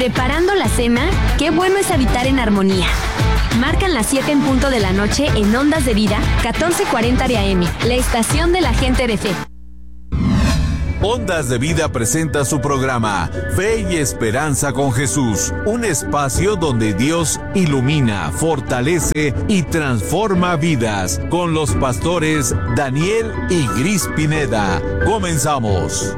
Preparando la cena, qué bueno es habitar en armonía. Marcan las 7 en punto de la noche en Ondas de Vida, 1440 de AM, la estación de la gente de fe. Ondas de Vida presenta su programa Fe y Esperanza con Jesús, un espacio donde Dios ilumina, fortalece y transforma vidas, con los pastores Daniel y Gris Pineda. Comenzamos.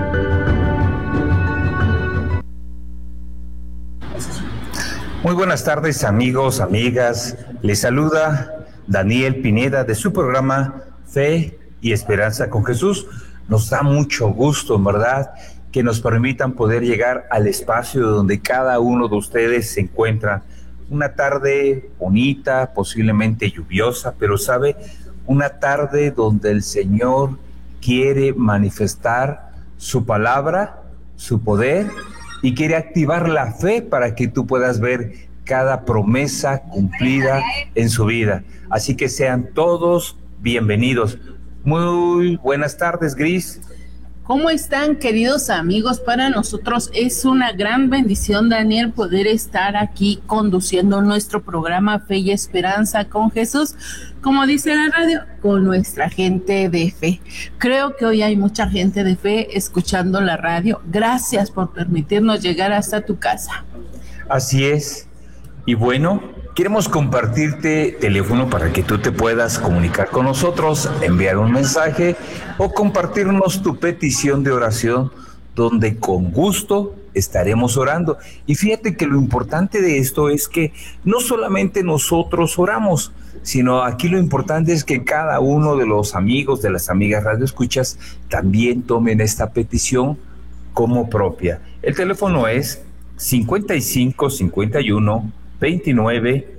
Muy buenas tardes, amigos, amigas. Les saluda Daniel Pineda de su programa Fe y Esperanza con Jesús. Nos da mucho gusto, en verdad, que nos permitan poder llegar al espacio donde cada uno de ustedes se encuentra. Una tarde bonita, posiblemente lluviosa, pero sabe, una tarde donde el Señor quiere manifestar su palabra, su poder, y quiere activar la fe para que tú puedas ver cada promesa cumplida en su vida. Así que sean todos bienvenidos. Muy buenas tardes, Gris. ¿Cómo están, queridos amigos? Para nosotros es una gran bendición, Daniel, poder estar aquí conduciendo nuestro programa Fe y Esperanza con Jesús, como dice la radio, con nuestra gente de fe. Creo que hoy hay mucha gente de fe escuchando la radio. Gracias por permitirnos llegar hasta tu casa. Así es. Y bueno, queremos compartirte teléfono para que tú te puedas comunicar con nosotros, enviar un mensaje o compartirnos tu petición de oración, donde con gusto estaremos orando. Y fíjate que lo importante de esto es que no solamente nosotros oramos, sino aquí lo importante es que cada uno de los amigos, de las amigas radioescuchas, también tomen esta petición como propia. El teléfono es 5551 29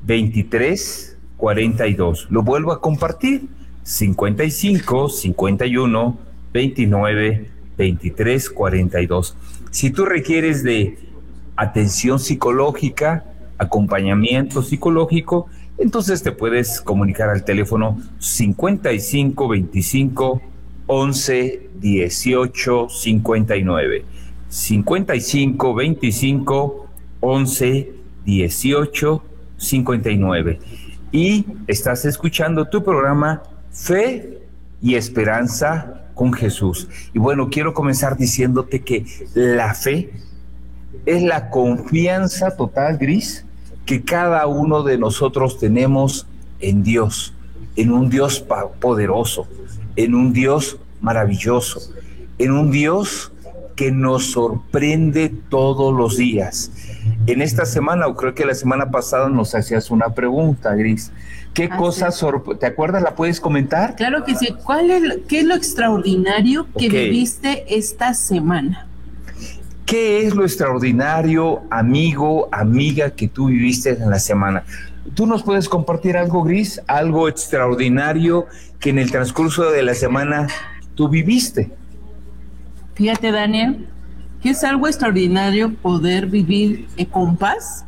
23 42. Lo vuelvo a compartir. 55 51 29 23 42. Si tú requieres de atención psicológica, acompañamiento psicológico, entonces te puedes comunicar al teléfono 55 25 11 18 59. 55 25 11 18 59. Y estás escuchando tu programa Fe y Esperanza con Jesús. Y bueno, quiero comenzar diciéndote que la fe es la confianza total, Gris, que cada uno de nosotros tenemos en Dios, en un Dios poderoso, en un Dios maravilloso, en un Dios que nos sorprende todos los días. En esta semana, o creo que la semana pasada, nos hacías una pregunta, Gris. ¿Qué cosa te acuerdas? ¿La puedes comentar? Claro que sí. ¿Qué es lo extraordinario que viviste esta semana? ¿Qué es lo extraordinario, amigo, amiga, que tú viviste en la semana? ¿Tú nos puedes compartir algo, Gris? Algo extraordinario que en el transcurso de la semana tú viviste. Fíjate, Daniel, que es algo extraordinario poder vivir con paz,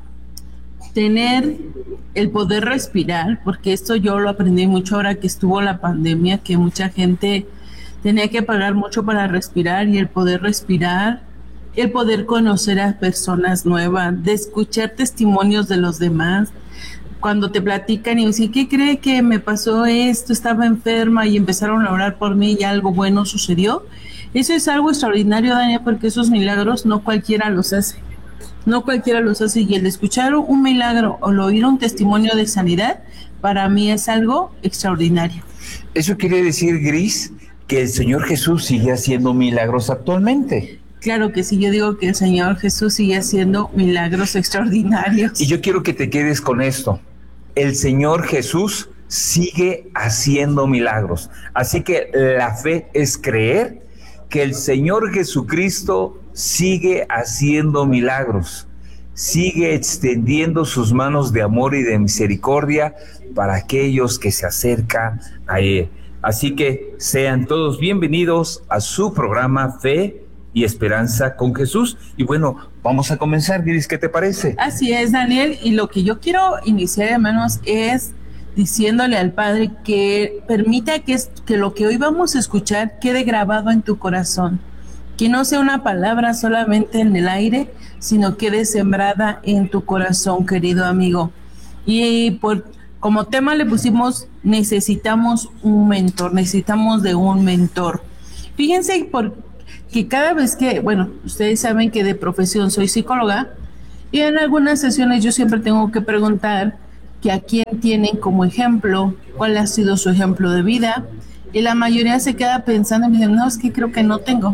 tener el poder respirar, porque esto yo lo aprendí mucho ahora que estuvo la pandemia, que mucha gente tenía que pagar mucho para respirar, y el poder respirar, el poder conocer a personas nuevas, de escuchar testimonios de los demás, cuando te platican y dicen, ¿qué cree que me pasó esto? Estaba enferma y empezaron a orar por mí y algo bueno sucedió. Eso es algo extraordinario, Daniel, porque esos milagros no cualquiera los hace. No cualquiera los hace, y el escuchar un milagro o el oír un testimonio de sanidad, para mí es algo extraordinario. Eso quiere decir, Gris, que el Señor Jesús sigue haciendo milagros actualmente. Claro que sí, yo digo que el Señor Jesús sigue haciendo milagros extraordinarios. Y yo quiero que te quedes con esto. El Señor Jesús sigue haciendo milagros. Así que la fe es creer que el Señor Jesucristo sigue haciendo milagros, sigue extendiendo sus manos de amor y de misericordia para aquellos que se acercan a Él. Así que sean todos bienvenidos a su programa Fe y Esperanza con Jesús. Y bueno, vamos a comenzar, Gris, ¿qué te parece? Así es, Daniel, y lo que yo quiero iniciar, hermanos, es diciéndole al Padre que permita que lo que hoy vamos a escuchar quede grabado en tu corazón, Que no sea una palabra solamente en el aire, sino quede sembrada en tu corazón, querido amigo. Y como tema le pusimos, necesitamos un mentor, necesitamos de un mentor. Fíjense que cada vez que, bueno, ustedes saben que de profesión soy psicóloga, y en algunas sesiones yo siempre tengo que preguntar que a quién tienen como ejemplo, cuál ha sido su ejemplo de vida, y la mayoría se queda pensando y me dicen, no, es que creo que no tengo.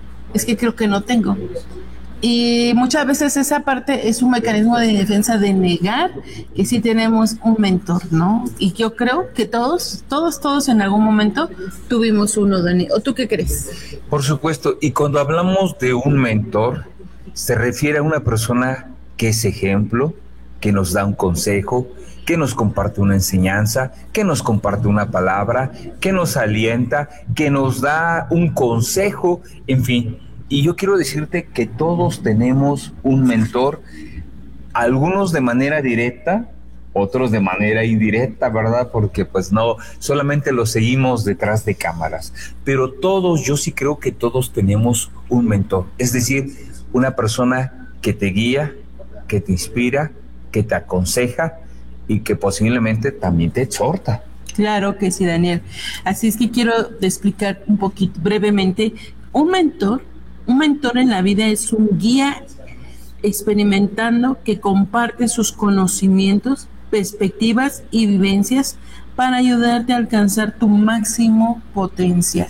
Y muchas veces esa parte es un mecanismo de defensa de negar que sí tenemos un mentor, ¿no? Y yo creo que todos en algún momento tuvimos uno, Dani. ¿O tú qué crees? Por supuesto, y cuando hablamos de un mentor, se refiere a una persona que es ejemplo, que nos da un consejo, que nos comparte una enseñanza, que nos comparte una palabra, que nos alienta, que nos da un consejo, en fin. Y yo quiero decirte que todos tenemos un mentor, algunos de manera directa, otros de manera indirecta, ¿verdad? Porque pues no, solamente los seguimos detrás de cámaras. Pero todos, yo sí creo que todos tenemos un mentor. Es decir, una persona que te guía, que te inspira, que te aconseja y que posiblemente también te exhorta. Claro que sí, Daniel. Así es que quiero explicar un poquito brevemente. Un mentor en la vida es un guía experimentando que comparte sus conocimientos, perspectivas y vivencias para ayudarte a alcanzar tu máximo potencial.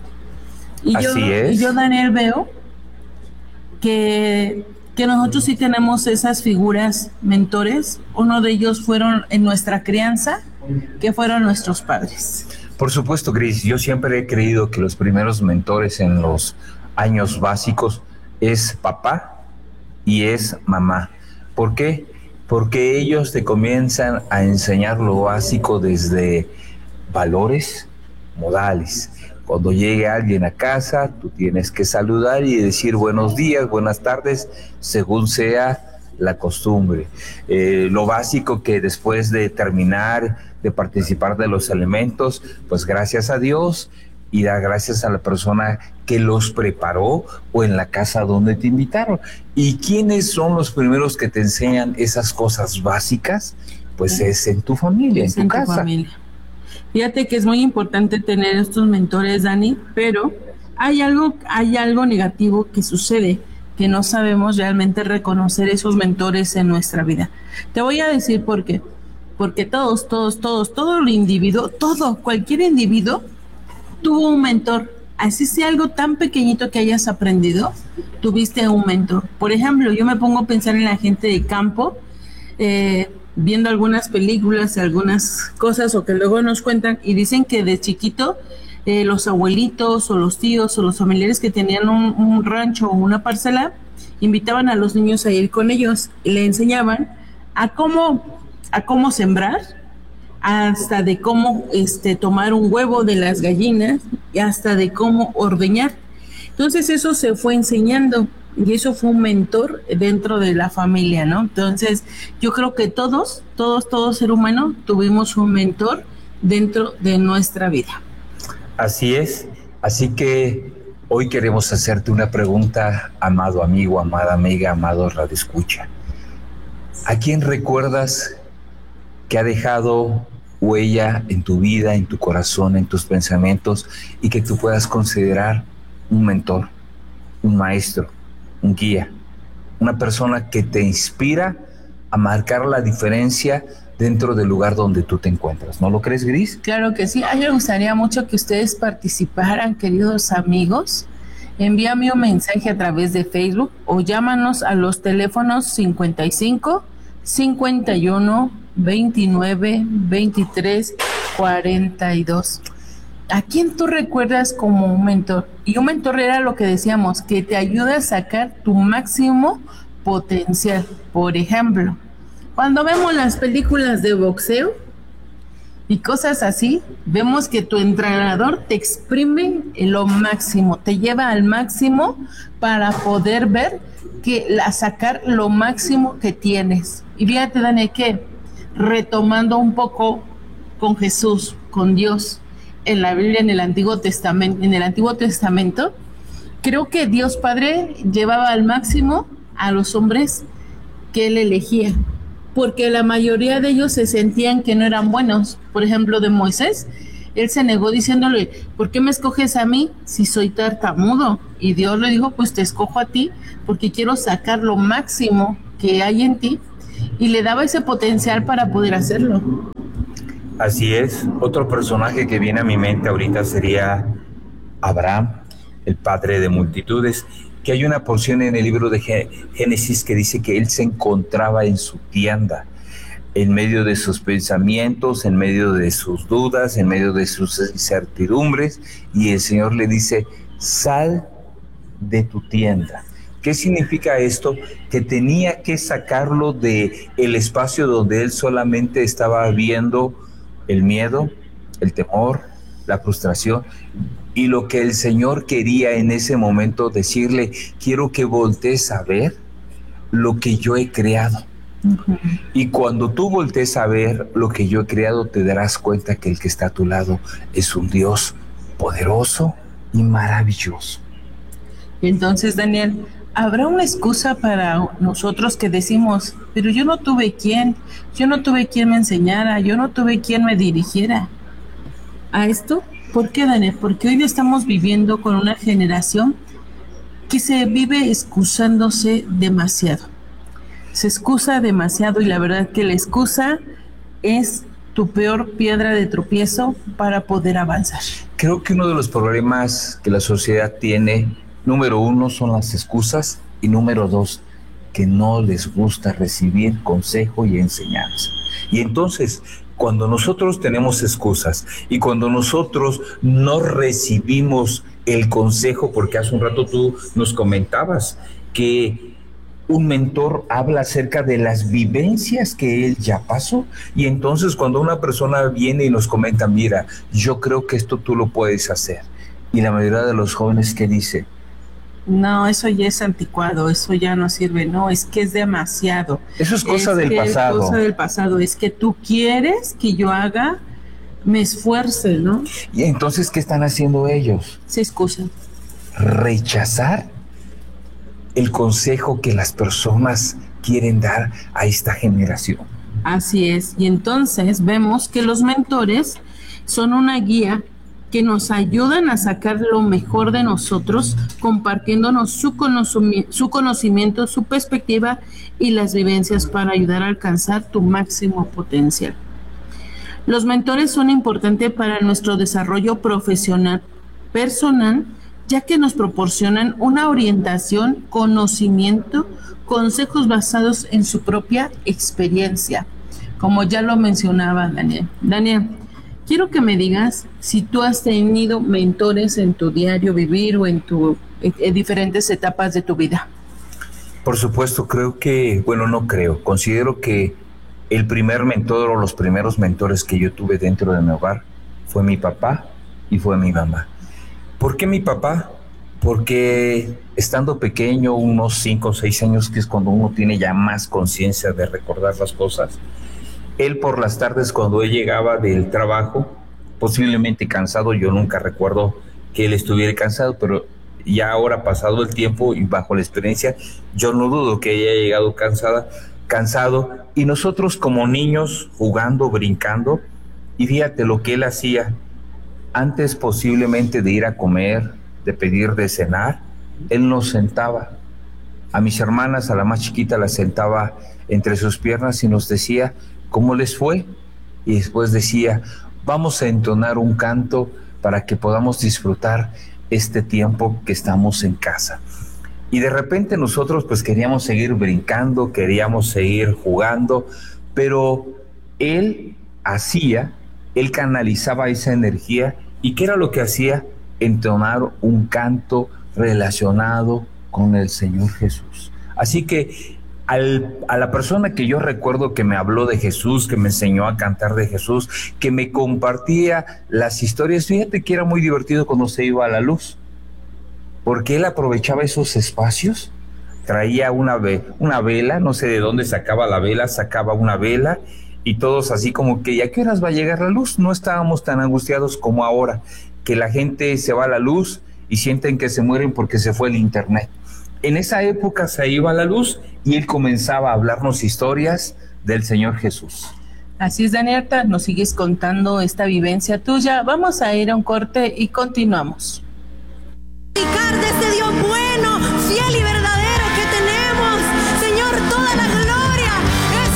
Y yo, Daniel, veo que nosotros sí tenemos esas figuras mentores. Uno de ellos fueron en nuestra crianza, que fueron nuestros padres. Por supuesto, Gris, yo siempre he creído que los primeros mentores en los años básicos es papá y es mamá. ¿Por qué? Porque ellos te comienzan a enseñar lo básico desde valores, modales. Cuando llegue alguien a casa, tú tienes que saludar y decir buenos días, buenas tardes, según sea la costumbre. Lo básico que después de terminar de participar de los elementos, pues gracias a Dios y da gracias a la persona que los preparó o en la casa donde te invitaron. ¿Y quiénes son los primeros que te enseñan esas cosas básicas? Pues es en tu familia, en tu casa. Familia. Fíjate que es muy importante tener estos mentores, Dani, pero hay algo negativo que sucede, que no sabemos realmente reconocer esos mentores en nuestra vida. Te voy a decir por qué. Porque todo el individuo, cualquier individuo tuvo un mentor. Así sea algo tan pequeñito que hayas aprendido, tuviste un mentor. Por ejemplo, yo me pongo a pensar en la gente de campo, viendo algunas películas, algunas cosas o que luego nos cuentan y dicen que de chiquito los abuelitos o los tíos o los familiares que tenían un rancho o una parcela invitaban a los niños a ir con ellos y le enseñaban a cómo sembrar, hasta de cómo tomar un huevo de las gallinas y hasta de cómo ordeñar. Entonces eso se fue enseñando y eso fue un mentor dentro de la familia, ¿no? Entonces yo creo que todo ser humano tuvimos un mentor dentro de nuestra vida. Así es, así que hoy queremos hacerte una pregunta, amado amigo, amada amiga, amado radioescucha. ¿A quién recuerdas que ha dejado huella en tu vida, en tu corazón, en tus pensamientos y que tú puedas considerar un mentor, un maestro, un guía, una persona que te inspira a marcar la diferencia dentro del lugar donde tú te encuentras? ¿No lo crees, Gris? Claro que sí. A mí me gustaría mucho que ustedes participaran, queridos amigos. Envíame un mensaje a través de Facebook o llámanos a los teléfonos 55 51 29 23 42. ¿A quién tú recuerdas como un mentor? Y un mentor era lo que decíamos, que te ayuda a sacar tu máximo potencial. Por ejemplo, cuando vemos las películas de boxeo y cosas así, vemos que tu entrenador te exprime lo máximo, te lleva al máximo para poder ver sacar lo máximo que tienes. Y fíjate, Daniel, que retomando un poco con Jesús, con Dios, en la Biblia, en el Antiguo Testamento, Creo que Dios Padre llevaba al máximo a los hombres que él elegía, porque la mayoría de ellos se sentían que no eran buenos. Por ejemplo, de Moisés, él se negó diciéndole, ¿por qué me escoges a mí si soy tartamudo? Y Dios le dijo, pues te escojo a ti porque quiero sacar lo máximo que hay en ti, y le daba ese potencial para poder hacerlo. Así es. Otro personaje que viene a mi mente ahorita sería Abraham, el padre de multitudes, que hay una porción en el libro de Génesis que dice que él se encontraba en su tienda, en medio de sus pensamientos, en medio de sus dudas, en medio de sus incertidumbres, y el Señor le dice, sal de tu tienda. ¿Qué significa esto? Que tenía que sacarlo de el espacio donde él solamente estaba viendo el miedo, el temor, la frustración, y lo que el Señor quería en ese momento decirle, quiero que voltees a ver lo que yo he creado. Uh-huh. Y cuando tú voltees a ver lo que yo he creado, te darás cuenta que el que está a tu lado es un Dios poderoso y maravilloso. Entonces, Daniel, ¿habrá una excusa para nosotros que decimos, pero yo no tuve quien me enseñara, yo no tuve quien me dirigiera a esto? ¿Por qué, Daniel? Porque hoy estamos viviendo con una generación que se vive excusándose demasiado. Se excusa demasiado, y la verdad que la excusa es tu peor piedra de tropiezo para poder avanzar. Creo que uno de los problemas que la sociedad tiene, número 1, son las excusas, y número 2, que no les gusta recibir consejo y enseñanza. Y entonces, cuando nosotros tenemos excusas y cuando nosotros no recibimos el consejo, porque hace un rato tú nos comentabas que un mentor habla acerca de las vivencias que él ya pasó, y entonces cuando una persona viene y nos comenta, mira, yo creo que esto tú lo puedes hacer, y la mayoría de los jóvenes que dice, no, eso ya es anticuado, eso ya no sirve, no, es que es demasiado. Eso es cosa del pasado. Es cosa del pasado, es que tú quieres que yo me esfuerce, ¿no? Y entonces, ¿qué están haciendo ellos? Se excusan. Rechazar el consejo que las personas quieren dar a esta generación. Así es, y entonces vemos que los mentores son una guía que nos ayudan a sacar lo mejor de nosotros, compartiéndonos su conocimiento, su perspectiva y las vivencias para ayudar a alcanzar tu máximo potencial. Los mentores son importantes para nuestro desarrollo profesional, personal, ya que nos proporcionan una orientación, conocimiento, consejos basados en su propia experiencia, como ya lo mencionaba Daniel. Daniel, quiero que me digas si tú has tenido mentores en tu diario vivir o en diferentes etapas de tu vida. Por supuesto, considero que el primer mentor o los primeros mentores que yo tuve dentro de mi hogar fue mi papá y fue mi mamá. ¿Por qué mi papá? Porque estando pequeño, unos 5 o 6 años, que es cuando uno tiene ya más conciencia de recordar las cosas, él por las tardes, cuando él llegaba del trabajo, posiblemente cansado, yo nunca recuerdo que él estuviera cansado, pero ya ahora pasado el tiempo y bajo la experiencia, yo no dudo que haya llegado cansado, y nosotros como niños jugando, brincando, y fíjate lo que él hacía, antes posiblemente de ir a comer, de pedir de cenar, él nos sentaba, a mis hermanas, a la más chiquita la sentaba entre sus piernas y nos decía, ¿cómo les fue? Y después decía, vamos a entonar un canto para que podamos disfrutar este tiempo que estamos en casa. Y de repente nosotros pues queríamos seguir brincando, queríamos seguir jugando, pero él canalizaba esa energía. ¿Y qué era lo que hacía? Entonar un canto relacionado con el Señor Jesús. Así que a la persona que yo recuerdo que me habló de Jesús, que me enseñó a cantar de Jesús, que me compartía las historias, fíjate que era muy divertido cuando se iba a la luz, porque él aprovechaba esos espacios, traía una vela, no sé de dónde sacaba la vela, sacaba una vela, y todos así como que, ¿y a qué horas va a llegar la luz? No estábamos tan angustiados como ahora, que la gente se va a la luz y sienten que se mueren porque se fue el internet. En esa época se iba la luz y él comenzaba a hablarnos historias del Señor Jesús. Así es, Daniel, nos sigues contando esta vivencia tuya. Vamos a ir a un corte y continuamos.